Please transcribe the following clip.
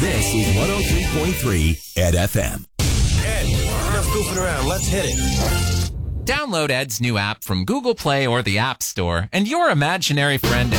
This is 103.3 Ed FM. Ed, enough goofing around. Let's hit it. Download Ed's new app from Google Play or the App Store, and your imaginary friend